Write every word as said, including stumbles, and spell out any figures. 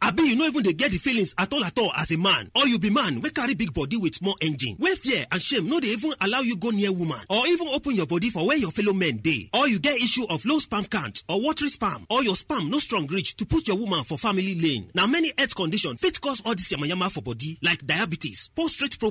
Abi you no even dey get the feelings at all at all as a man, or you be man wey carry big body with small engine, wey fear and shame no dey even allow you go near woman or even open your body for where your fellow men dey, or you get issue of low sperm count or watery sperm, or your sperm no strong reach to put your woman for family lane. Na many health condition fit cause all this yamayama for body like diabetes, prostate problem,